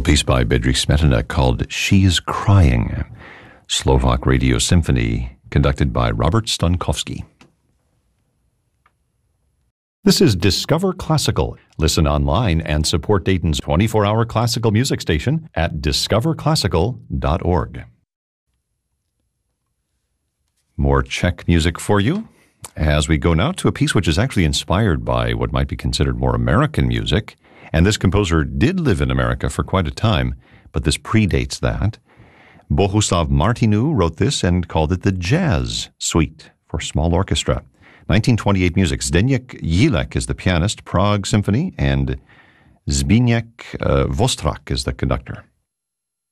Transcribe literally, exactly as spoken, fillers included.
piece by Bedřich Smetana called She's Crying, Slovak Radio Symphony, conducted by Robert Stankowski. This is Discover Classical. Listen online and support Dayton's twenty-four hour classical music station at discover classical dot org. More Czech music for you as we go now to a piece which is actually inspired by what might be considered more American music. And this composer did live in America for quite a time, but this predates that. Bohuslav Martinu wrote this and called it the Jazz Suite for small orchestra. nineteen twenty-eight music. Zdeněk Jílek is the pianist, Prague Symphony, and Zbigněk uh, Vostrak is the conductor.